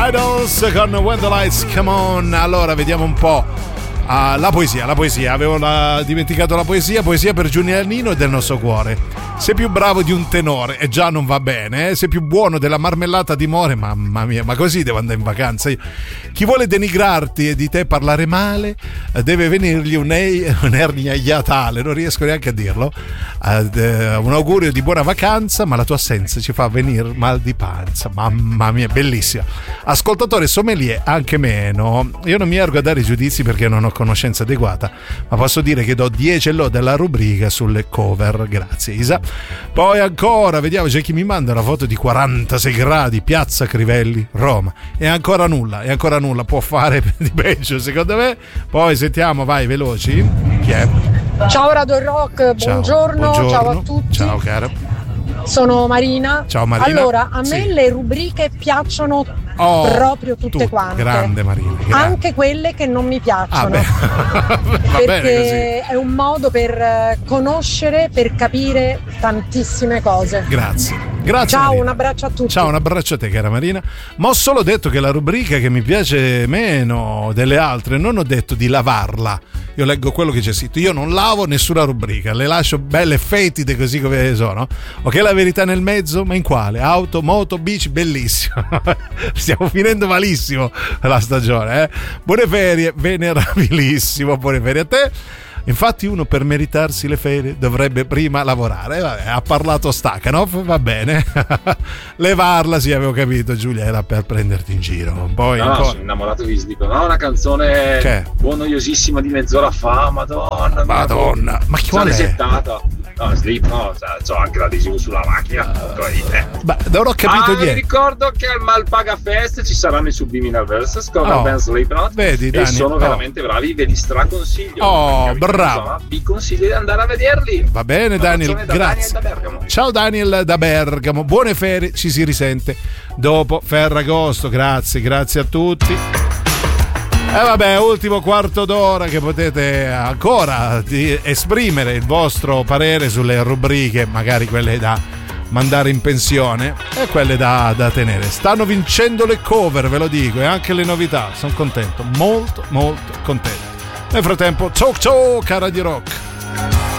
Idols con When the Lights Come On. Allora, vediamo un po'. La poesia, avevo dimenticato la poesia per Giulianino e del nostro cuore. Sei più bravo di un tenore e già non va bene, sei più buono della marmellata di more, mamma mia, ma così devo andare in vacanza. Chi vuole denigrarti e di te parlare male deve venirgli un'ernia iatale, non riesco neanche a dirlo. Un augurio di buona vacanza, ma la tua assenza ci fa venire mal di panza, mamma mia, bellissima. Ascoltatore sommelier, anche meno. Io non mi ergo a dare giudizi perché non ho conoscenza adeguata, ma posso dire che do 10 lode alla rubrica sulle cover, grazie Isa. Poi ancora, vediamo, c'è chi mi manda una foto di 46 gradi, piazza Crivelli, Roma, e ancora nulla può fare di peggio secondo me. Poi sentiamo, vai veloci, chi è? Ciao Radio Rock, buongiorno, ciao a tutti. Ciao cara. Sono Marina. Ciao Marina. Allora, a me le rubriche piacciono proprio tutte quante. Grande Marina. Grande. Anche quelle che non mi piacciono. Perché è un modo per conoscere, per capire tantissime cose. Grazie. Ciao, Marina. un abbraccio a tutti. Ciao, un abbraccio a te cara Marina. Ma ho solo detto che la rubrica che mi piace meno delle altre, non ho detto di lavarla. Io leggo quello che c'è scritto. Io non lavo nessuna rubrica, le lascio belle fetide così come sono. Ok, la verità nel mezzo? Ma in quale? Auto, moto, bici, bellissimo. Stiamo finendo malissimo la stagione, Buone ferie, venerabilissimo. Buone ferie a te. Infatti uno per meritarsi le ferie dovrebbe prima lavorare. Vabbè, ha parlato Stakhanov, va bene. Levarla, sì, avevo capito, Giulia, era per prenderti in giro. Poi no, sono innamorato di dico, no, una canzone noiosissima di mezz'ora fa, madonna, ma chi qual è? Settata. No, Sleep, no, c'ho anche l'adesivo sulla macchina. Beh, non ho capito niente. Vi ricordo che al Malpaga Fest ci saranno i Subliminal Verses con la band Slipknot. Vedi, Dani, sono veramente bravi, ve li straconsiglio. Bravo. Vi consiglio di andare a vederli. Va bene, Daniel, grazie. Ciao Daniel da Bergamo, buone ferie, ci si risente dopo Ferragosto. Grazie a tutti. E vabbè, ultimo quarto d'ora che potete ancora esprimere il vostro parere sulle rubriche, magari quelle da mandare in pensione e quelle da tenere. Stanno vincendo le cover, ve lo dico, e anche le novità. Sono contento, molto contento. Nel frattempo, ciao cara di rock.